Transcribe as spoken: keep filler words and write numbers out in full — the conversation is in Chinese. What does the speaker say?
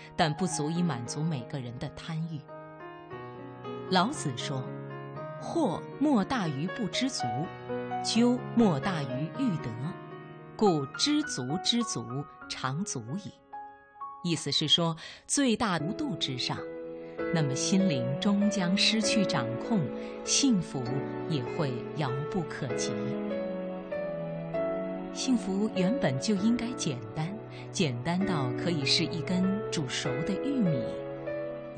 但不足以满足每个人的贪欲。老子说：惑莫大于不知足，究莫大于欲得，故知足之足，常足矣。意思是说，最大无度之上，那么心灵终将失去掌控，幸福也会遥不可及。幸福原本就应该简单，简单到可以是一根煮熟的玉米，